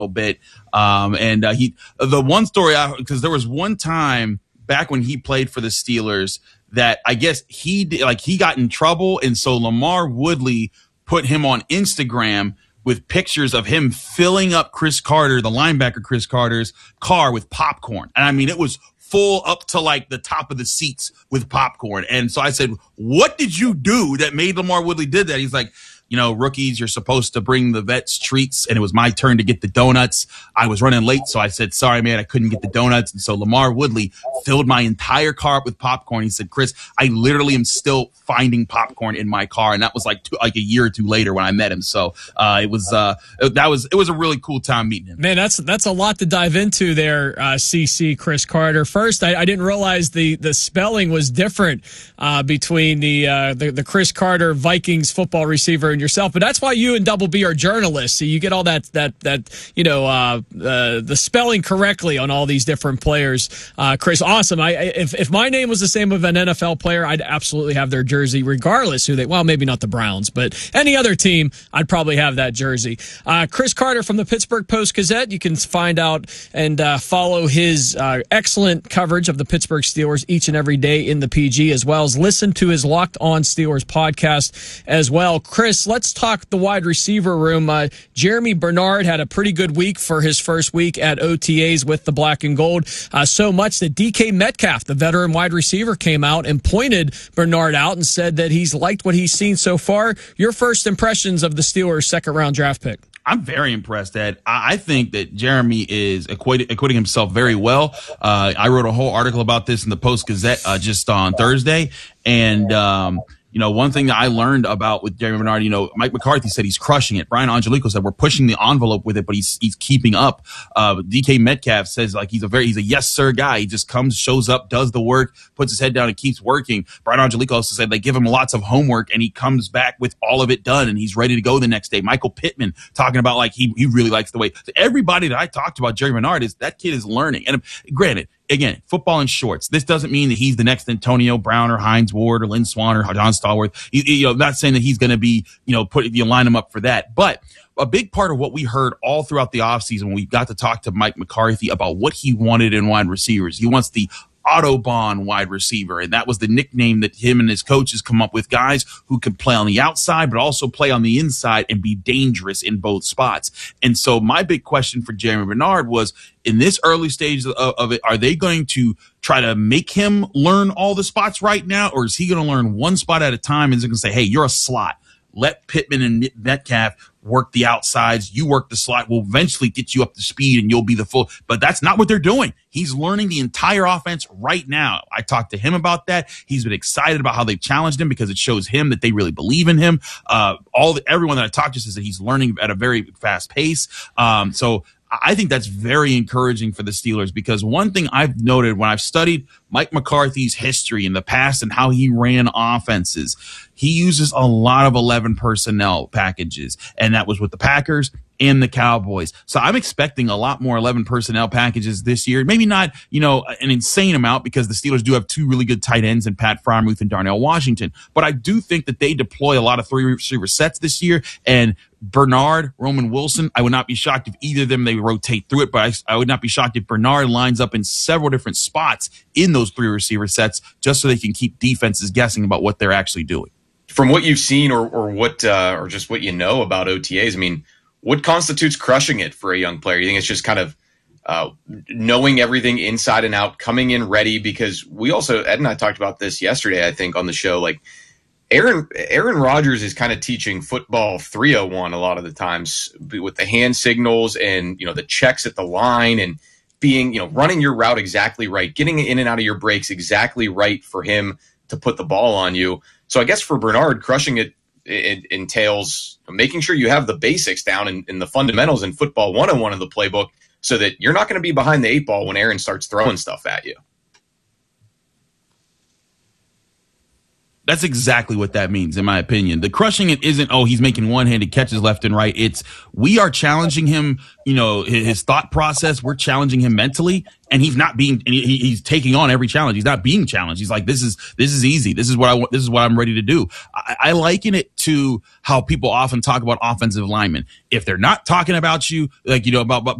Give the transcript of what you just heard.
bit. The one story, because there was one time back when he played for the Steelers that I guess he got in trouble. And so Lamar Woodley put him on Instagram with pictures of him filling up Chris Carter, the linebacker Chris Carter's car with popcorn. And I mean, it was full up to like the top of the seats with popcorn. And so I said, what did you do that made Lamar Woodley did that? He's like, rookies, you're supposed to bring the vets treats, and it was my turn to get the donuts. I was running late, so I said, sorry, man, I couldn't get the donuts. And so Lamar Woodley filled my entire car up with popcorn. He said, Chris, I literally am still finding popcorn in my car. And that was like a year or two later when I met him. So it was a really cool time meeting him. Man, that's a lot to dive into there, CC Chris Carter. First, I didn't realize the spelling was different between the Chris Carter Vikings football receiver and yourself, but that's why you and Double B are journalists. So you get all that the spelling correctly on all these different players. Chris, awesome. If my name was the same of an NFL player, I'd absolutely have their jersey, regardless who maybe not the Browns, but any other team, I'd probably have that jersey. Chris Carter from the Pittsburgh Post-Gazette. You can find out and follow his excellent coverage of the Pittsburgh Steelers each and every day in the PG, as well as listen to his Locked On Steelers podcast as well. Chris, let's talk the wide receiver room. Jeremy Bernard had a pretty good week for his first week at OTAs with the Black and Gold. So much that DK Metcalf, the veteran wide receiver, came out and pointed Bernard out and said that he's liked what he's seen so far. Your first impressions of the Steelers' second-round draft pick? I'm very impressed, Ed. I think that Jeremy is acquitting himself very well. I wrote a whole article about this in the Post-Gazette just on Thursday, and one thing that I learned about with Jeremy Bernard, Mike McCarthy said he's crushing it. Brian Angelico said we're pushing the envelope with it, but he's keeping up. DK Metcalf says like he's a yes sir guy. He just comes, shows up, does the work, puts his head down, and keeps working. Brian Angelico also said they give him lots of homework, and he comes back with all of it done, and he's ready to go the next day. Michael Pittman talking about like he really likes the way. Everybody that I talked about Jeremy Bernard is that kid is learning. And granted, again, football in shorts. This doesn't mean that he's the next Antonio Brown or Hines Ward or Lynn Swann or John Stallworth. Not saying that he's going to be, line him up for that. But a big part of what we heard all throughout the offseason when we got to talk to Mike McCarthy about what he wanted in wide receivers. He wants the Autobahn wide receiver, and that was the nickname that him and his coaches come up with, guys who could play on the outside but also play on the inside and be dangerous in both spots. And so my big question for Jeremy Bernard was, in this early stage of it, are they going to try to make him learn all the spots right now, or is he going to learn one spot at a time and is going to say, hey, you're a slot, let Pittman and Metcalf work the outsides, you work the slot, we'll eventually get you up to speed and you'll be the full. But that's not what they're doing. He's learning the entire offense right now. I talked to him about that. He's been excited about how they've challenged him because it shows him that they really believe in him. Everyone that I talked to says that he's learning at a very fast pace. So I think that's very encouraging for the Steelers, because one thing I've noted when I've studied Mike McCarthy's history in the past and how he ran offenses, he uses a lot of 11 personnel packages, and that was with the Packers and the Cowboys. So I'm expecting a lot more 11 personnel packages this year. Maybe not, an insane amount, because the Steelers do have two really good tight ends in Pat Freiermuth and Darnell Washington. But I do think that they deploy a lot of three receiver sets this year, and Bernard, Roman Wilson, I would not be shocked if either of them, they rotate through it, but I would not be shocked if Bernard lines up in several different spots in those three receiver sets, just so they can keep defenses guessing about what they're actually doing. From what you've seen or just what you know about OTAs, I mean, what constitutes crushing it for a young player? You think it's just kind of knowing everything inside and out, coming in ready? Because we also, Ed and I talked about this yesterday, I think, on the show, like, Aaron Rodgers is kind of teaching football 301 a lot of the times with the hand signals and, the checks at the line and being, running your route exactly right, getting in and out of your breaks exactly right for him to put the ball on you. So I guess for Bernard, crushing it entails making sure you have the basics down in the fundamentals in football 101 of the playbook, so that you're not going to be behind the eight ball when Aaron starts throwing stuff at you. That's exactly what that means, in my opinion. The crushing it isn't, oh, he's making one-handed catches left and right. It's we are challenging him, his thought process. We're challenging him mentally, and he's not being. He's taking on every challenge. He's not being challenged. He's like, this is easy. This is what I want. This is what I'm ready to do. I liken it to how people often talk about offensive linemen. If they're not talking about you, like about